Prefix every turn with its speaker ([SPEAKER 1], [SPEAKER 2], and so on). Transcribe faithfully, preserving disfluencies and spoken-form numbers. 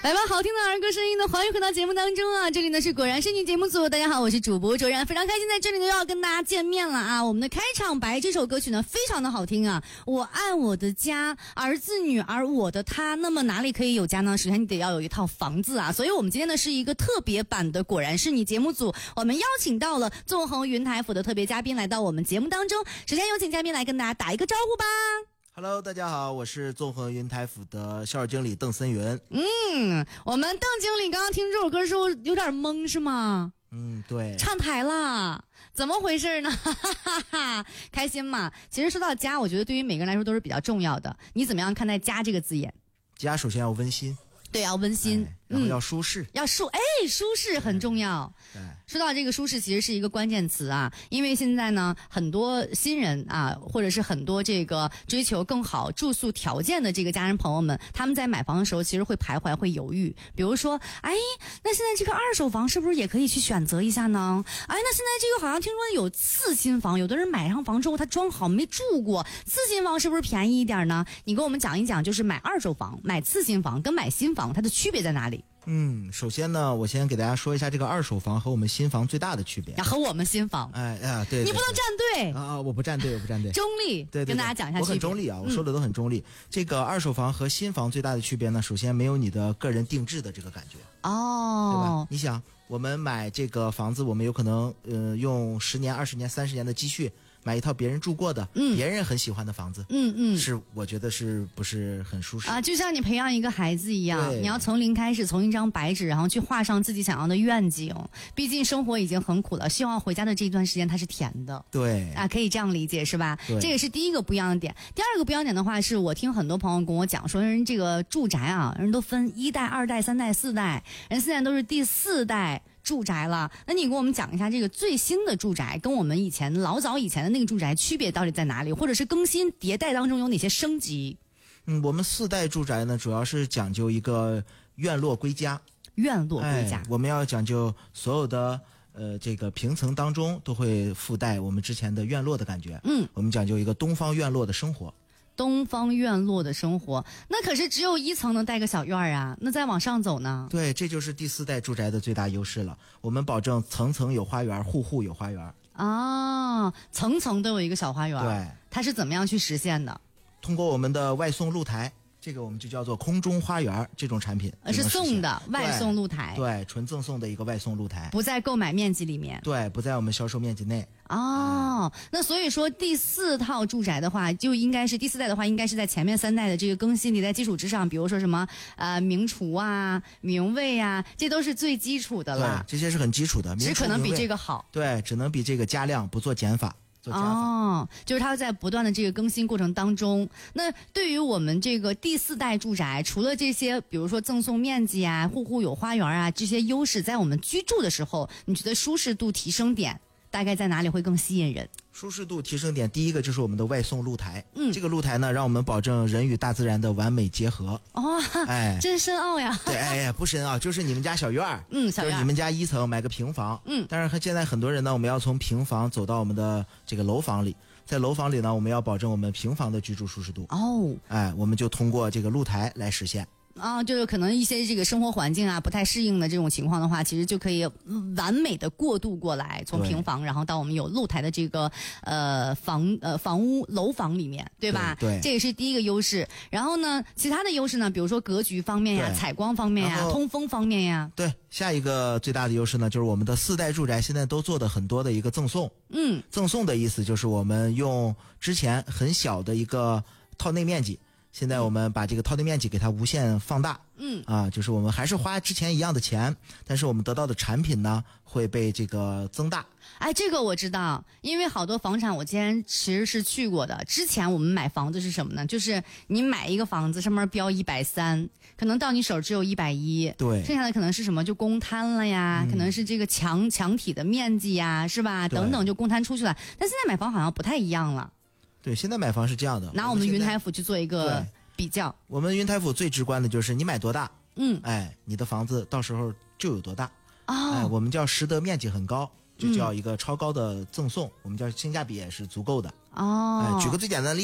[SPEAKER 1] 来吧，好听的儿歌声音呢，欢迎回到节目当中啊！这里呢是果然是你节目组，大家好，我是主播卓然，非常开心在这里呢又要跟大家见面了啊！我们的开场白这首歌曲呢非常的好听啊，我爱我的家，儿子女儿我的他，那么哪里可以有家呢？首先你得要有一套房子啊！所以我们今天呢是一个特别版的果然是你节目组，我们邀请到了纵横云台府的特别嘉宾来到我们节目当中，首先有请嘉宾来跟大家打一个招呼吧。
[SPEAKER 2] Hello， 大家好，我是纵横云台府的销售经理邓森云。
[SPEAKER 1] 嗯，我们邓经理刚刚听这首歌的时候有点懵是吗？
[SPEAKER 2] 嗯，对，
[SPEAKER 1] 唱台了，怎么回事呢？哈哈哈，开心嘛？其实说到家，我觉得对于每个人来说都是比较重要的。你怎么样看待家这个字眼？
[SPEAKER 2] 家首先要温馨，
[SPEAKER 1] 对，要温馨，
[SPEAKER 2] 哎、然后要舒适，
[SPEAKER 1] 嗯、要舒，哎，舒适很重要。
[SPEAKER 2] 对，
[SPEAKER 1] 说到这个舒适，其实是一个关键词啊，因为现在呢，很多新人啊，或者是很多这个追求更好住宿条件的这个家人朋友们，他们在买房的时候其实会徘徊，会犹豫。比如说，哎，那现在这个二手房是不是也可以去选择一下呢？哎，那现在这个好像听说有次新房，有的人买上房之后他装好没住过，次新房是不是便宜一点呢？你跟我们讲一讲，就是买二手房、买次新房跟买新房它的区别在哪里？
[SPEAKER 2] 嗯，首先呢，我先给大家说一下这个二手房和我们新房最大的区别。
[SPEAKER 1] 呀，和我们新房，
[SPEAKER 2] 哎呀，对，对，
[SPEAKER 1] 你不能站队
[SPEAKER 2] 啊！我不站队，我不站队，
[SPEAKER 1] 中立，
[SPEAKER 2] 对，对，对，
[SPEAKER 1] 跟大家讲一下区别。
[SPEAKER 2] 我很中立啊，我说的都很中立。嗯、这个二手房和新房最大的区别呢，首先没有你的个人定制的这个感觉
[SPEAKER 1] 哦，
[SPEAKER 2] 对吧？你想，我们买这个房子，我们有可能呃用十年、二十年、三十年的积蓄。买一套别人住过的、嗯、别人很喜欢的房子，
[SPEAKER 1] 嗯嗯，
[SPEAKER 2] 是我觉得是不是很舒适
[SPEAKER 1] 啊？就像你培养一个孩子一样，你要从零开始，从一张白纸，然后去画上自己想要的愿景。毕竟生活已经很苦了，希望回家的这段时间它是甜的。
[SPEAKER 2] 对
[SPEAKER 1] 啊，可以这样理解是吧？这也是第一个不一样的点。第二个不一样点的话，是我听很多朋友跟我讲说，人这个住宅啊，人都分一代、二代、三代、四代，人现在都是第四代。住宅了，那你给我们讲一下这个最新的住宅跟我们以前老早以前的那个住宅区别到底在哪里，或者是更新迭代当中有哪些升级？
[SPEAKER 2] 嗯，我们四代住宅呢，主要是讲究一个院落归家，
[SPEAKER 1] 院落归家、
[SPEAKER 2] 哎，我们要讲究所有的呃这个平层当中都会附带我们之前的院落的感觉。嗯，我们讲究一个东方院落的生活。
[SPEAKER 1] 东方院落的生活，那可是只有一层能带个小院啊，那再往上走呢？
[SPEAKER 2] 对，这就是第四代住宅的最大优势了。我们保证层层有花园，户户有花园。
[SPEAKER 1] 啊，层层都有一个小花园。
[SPEAKER 2] 对，
[SPEAKER 1] 它是怎么样去实现的？
[SPEAKER 2] 通过我们的外送露台，这个我们就叫做空中花园这种产品，
[SPEAKER 1] 呃，是送的外送露台，
[SPEAKER 2] 对，纯赠送的一个外送露台，
[SPEAKER 1] 不在购买面积里面，
[SPEAKER 2] 对，不在我们销售面积内。
[SPEAKER 1] 哦，那所以说第四套住宅的话，就应该是第四代的话，应该是在前面三代的这个更新迭代基础之上，比如说什么呃明厨啊、明卫啊，这都是最基础的了。
[SPEAKER 2] 对，这些是很基础的，
[SPEAKER 1] 只可能比这个好。
[SPEAKER 2] 对，只能比这个加量，不做减法。
[SPEAKER 1] 哦，就是它在不断的这个更新过程当中，那对于我们这个第四代住宅，除了这些，比如说赠送面积啊、户户有花园啊这些优势，在我们居住的时候，你觉得舒适度提升点大概在哪里会更吸引人？
[SPEAKER 2] 舒适度提升点，第一个就是我们的外送露台。嗯，这个露台呢，让我们保证人与大自然的完美结合。
[SPEAKER 1] 哦，哎，真深奥呀！
[SPEAKER 2] 对，哎呀，不深奥，就是你们家小院儿，
[SPEAKER 1] 嗯，小院，
[SPEAKER 2] 就是你们家一层买个平房，
[SPEAKER 1] 嗯，
[SPEAKER 2] 但是现在很多人呢，我们要从平房走到我们的这个楼房里，在楼房里呢，我们要保证我们平房的居住舒适度。
[SPEAKER 1] 哦，
[SPEAKER 2] 哎，我们就通过这个露台来实现。
[SPEAKER 1] 啊，就是可能一些这个生活环境啊不太适应的这种情况的话，其实就可以完美的过渡过来，从平房然后到我们有露台的这个呃房呃房屋楼房里面，对吧？
[SPEAKER 2] 对，对，
[SPEAKER 1] 这也是第一个优势。然后呢，其他的优势呢，比如说格局方面呀、采光方面呀、通风方面呀。
[SPEAKER 2] 对，下一个最大的优势呢，就是我们的四代住宅现在都做的很多的一个赠送。
[SPEAKER 1] 嗯，
[SPEAKER 2] 赠送的意思就是我们用之前很小的一个套内面积。现在我们把这个套内面积给它无限放大，
[SPEAKER 1] 嗯
[SPEAKER 2] 啊，就是我们还是花之前一样的钱，但是我们得到的产品呢会被这个增大。
[SPEAKER 1] 哎，这个我知道，因为好多房产我之前其实是去过的。之前我们买房子是什么呢？就是你买一个房子上面标一百三，可能到你手只有一百一，
[SPEAKER 2] 对，
[SPEAKER 1] 剩下的可能是什么就公摊了呀，嗯、可能是这个墙墙体的面积呀，是吧？等等就公摊出去了。但现在买房好像不太一样了。
[SPEAKER 2] 对，现在买房是这样的，
[SPEAKER 1] 拿我们云台府去做一个比较。
[SPEAKER 2] 我们云台府最直观的就是你买多大，
[SPEAKER 1] 嗯，
[SPEAKER 2] 哎，你的房子到时候就有多大。
[SPEAKER 1] 哦，
[SPEAKER 2] 哎，我们叫实得面积很高，就叫一个超高的赠送，嗯、我们叫性价比也是足够的。
[SPEAKER 1] 哦，
[SPEAKER 2] 哎，举个最简单的例子。